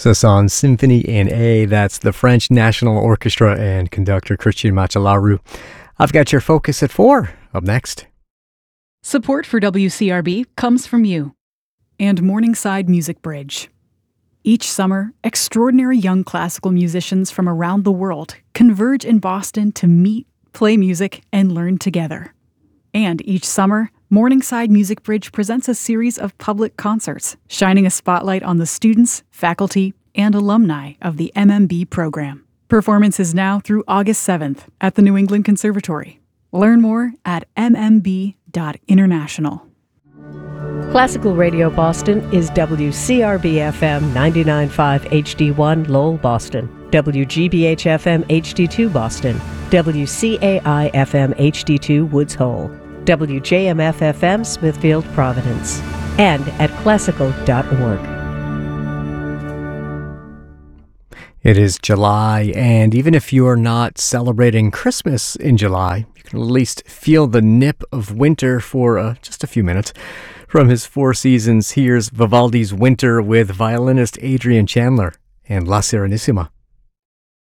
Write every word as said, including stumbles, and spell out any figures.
Saint-Saëns Symphony in A. That's the French National Orchestra and conductor Christian Machalaru. I've got your focus at four. Up next. Support for W C R B comes from you and Morningside Music Bridge. Each summer, extraordinary young classical musicians from around the world converge in Boston to meet, play music, and learn together. And each summer, Morningside Music Bridge presents a series of public concerts, shining a spotlight on the students, faculty, and alumni of the M M B program. Performance is now through August seventh at the New England Conservatory. Learn more at m m b dot international. Classical Radio Boston is W C R B F M ninety-nine point five H D one Lowell, Boston, W G B H F M H D two Boston, W C A I F M H D two Woods Hole, W J M F F M Smithfield, Providence, and at classical dot org. It is July, and even if you're not celebrating Christmas in July, you can at least feel the nip of winter for uh, just a few minutes. From his Four Seasons, here's Vivaldi's Winter with violinist Adrian Chandler and La Serenissima.